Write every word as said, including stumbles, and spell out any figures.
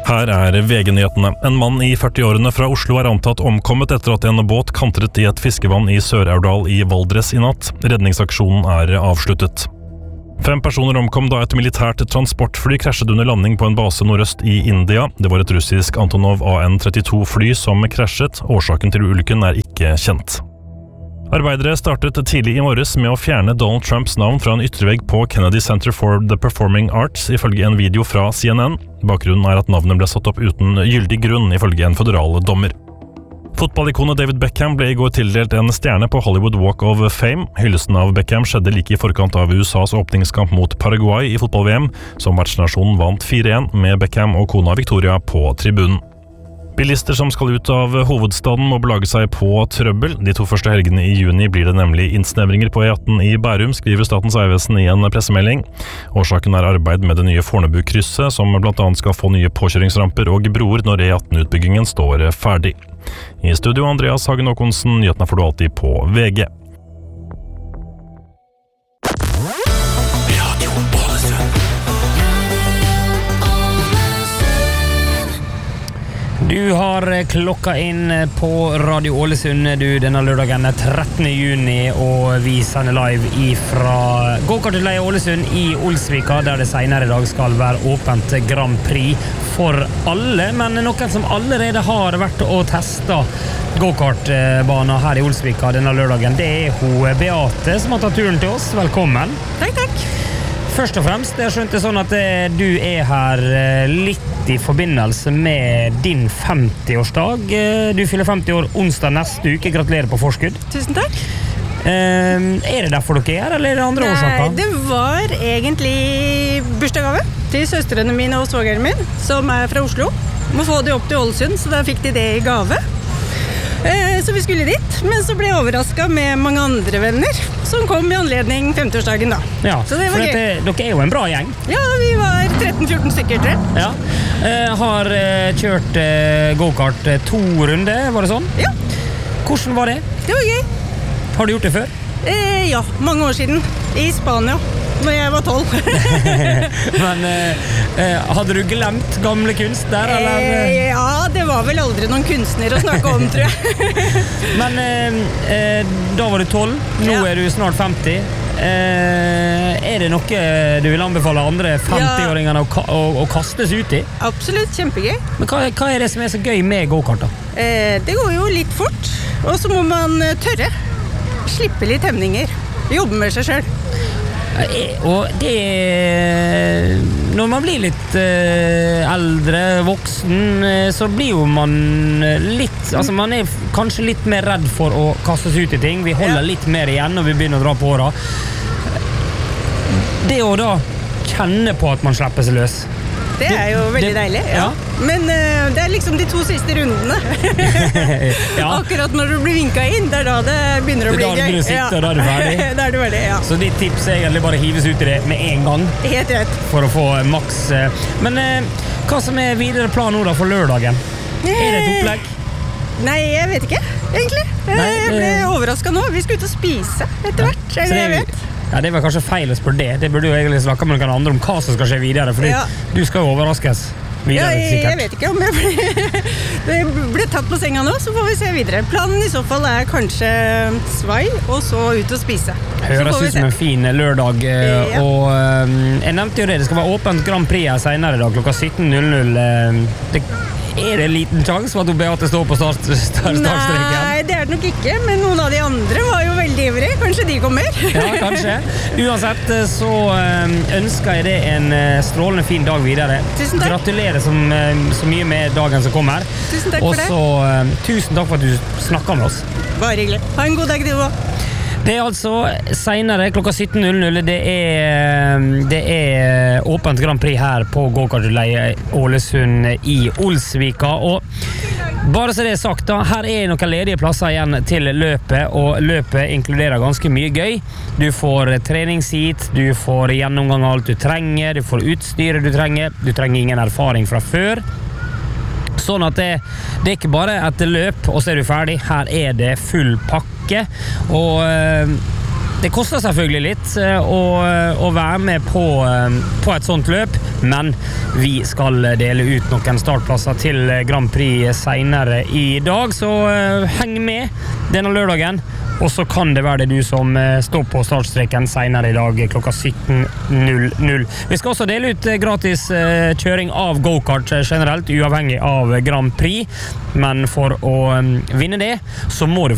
Her er V G-nyhetene. En mann i førti-årene fra Oslo er antatt omkommet etter at en båt kantret i et fiskevann i Sør-Aurdal i Valdres i natt. Redningsaksjonen er avsluttet. Fem personer omkom da et militært transportfly krasjet under landing på en base nordøst i India. Det var et russisk Antonov A N trettito fly som krasjet. Årsaken til ulykken er ikke kjent. Arbeidere startet tidlig i morges med å fjerne Donald Trumps navn fra en yttervegg på Kennedy Center for the Performing Arts, ifølge en video fra C N N. Bakgrunnen er at navnet ble satt opp uten gyldig grunn, ifølge en føderal dommer. Fotballikonet David Beckham ble i går tildelt en stjerne på Hollywood Walk of Fame. Hyllesten av Beckham skjedde like i forkant av U S A's åpningskamp mot Paraguay i fotball-V M, som vertsnasjonen vant fire en med Beckham og kona Victoria på tribunen. Bilister som skal ut av hovedstaden må belage seg på trøbbel. De to første helgene i juni blir det nemlig innsnevringer på E atten i Bærum, skriver Statens vegvesen i en pressemelding. Årsaken er arbeid med det nye Fornebu-krysset, som blant annet skal få nye påkjøringsramper og broer når E atten-utbyggingen står ferdig. I studio Andreas Hagen Håkonsen, nyhetene får du alltid på V G. Du har klokka inn på Radio Ålesund du denne lørdagen trettende juni, og vi sender live ifra Go-kartutleie Ålesund i Olsvika, der det senere i dag skal være åpent Grand Prix for alle, men noen som allerede har vært og testet go-kartbanen her i Olsvika denne lørdagen, det er hun Beate som har tatt turen til oss. Velkommen. Takk, takk. Først og fremst, jeg skjønte sånn at du er her litt i forbindelse med din femti-årsdag. Du fyller femti år onsdag neste uke. Gratulerer på forskudd. Tusen takk. Eh, er det derfor dere er, eller er det andre Nei, årsaker? Nei, det var egentlig bursdagsgave til søstrene mine og svogeren min, som er fra Oslo. Må få det opp til Ålesund, så da fikk de det i gave. Eh, så vi skulle dit, men så ble jeg overrasket med mange andre venner som kom i anledning femti-årsdagen da. Ja, så det var for gøy. dette, dere er jo en bra gjeng. Ja, vi var tretten fjorten stykker, tror jeg. Ja. Eh, har eh, kjørt eh, go-kart eh, to runder, var det sånn? Ja. Hvordan var det? Det var gøy. Har du gjort det før? Eh, ja, mange år siden. I Spania, når jeg var tolv. Men eh, eh, hadde du glemt gamle kunst der, eller? Eh, ja, det var vel aldri noen kunstner å snakke om, tror jeg. Men eh, eh, da var du tolv, nå Ja. er du snart femti. Eh, er det noe du vil anbefale andre femti-åringene å, ka å, å kastes ut i? Absolutt, kjempegøy. Men hva, hva er det som er så gøy med go-kart da? Eh, det går jo litt fort, og så må man eh, tørre. Slippe litt hemninger. Jobbe med seg selv. Eh, og det når man blir litt eh, eldre, voksen, eh, så blir jo man litt, altså man er kanskje litt mer redd for å kastes ut i ting. Vi holder Ja. litt mer igjen når vi begynner å dra på åra. Det å da kjenne på at man slipper seg løs. Det er jo veldig det- deilig. Ja. ja. Men eh, det er liksom de to siste rundene. Ja. Akkurat når du blir vinket inn, det er da det begynner å Det bli er da gøy. du begynner å sitte, og da er du ferdig. Da er du ferdig, ja. Så ditt tips er egentlig bare å hives ut i det med en gang Helt rett. for å få maks. eh. Men eh, hva som er videre plan nå da for lørdagen? Er det et opplegg? Nei, jeg vet ikke, egentlig. Eh, Nei, jeg ble eh. overrasket nå. Vi skal ut og spise etter hvert, Så eller det jeg er- vet. Ja, det var kanskje feil å spørre det. Det burde jo egentlig snakke med noen andre om hva som skal skje videre, for Ja. du skal jo overraskes Ja, videre, jeg, jeg sikkert. vet ikke om jeg ble, det ble tatt på senga nå, så får vi se videre. Planen i så fall er kanskje svai, og så ut og spise. Så Høres får vi ut som se. en fin lørdag, eh, Ja. og eh, jeg nevnte jo det, det skal være åpent Grand Prix her senere i dag, klokka sytten null null. eh, det, Er det en liten sjanse for at hun Beate står på start, start, startstreken? Nei, det er det nok ikke, men noen av de andre var jo veldig ivrige. Kanskje de kommer? Ja, kanskje. Uansett så eh, ønsker jeg det en eh, strålende fin dag videre. Tusen takk. Gratulerer så, eh, så mye med dagen som kommer. Tusen takk Og for det. så eh, tusen takk for at du snakket med oss. Bare hyggelig. Ha en god dag, du også. Det er altså senere klokka sytten null null. Det er, det er åpent Grand Prix her på go-kartutleie Ålesund i Olsvika. Og bare så det er sagt da, her er noen ledige plasser igjen til løpet, og løpet inkluderer ganske mye gøy. Du får treningsheat, du får gjennomgang av alt du trenger, du får utstyret du trenger, du trenger ingen erfaring fra før. Sånn at det, det er ikke bare et løp, og så er du ferdig. Her er det full pakke. Og øh, det koster selvfølgelig litt å, å være med på, på et sånt løp, men vi skal dele ut noen startplasser til Grand Prix senere i dag, så heng med denne lørdagen. Og så kan det være det du som står på startstreken senere i dag klokka sytten null null. Vi skal også dele ut gratis kjøring av go-kart generelt, uavhengig av Grand Prix. Men for å vinne det, så må du